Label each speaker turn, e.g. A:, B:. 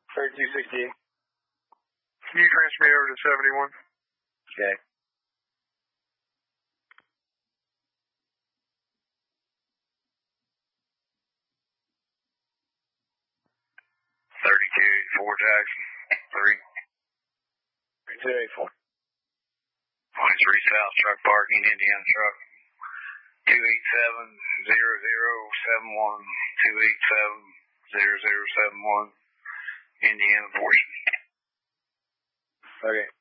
A: 3268.
B: Can you transfer me over to 71?
A: Okay.
C: Jackson.
A: 3284.
C: 23 South Truck Parking, Indiana Truck. 287-0071, 287-0071, Indiana portion.
A: Okay.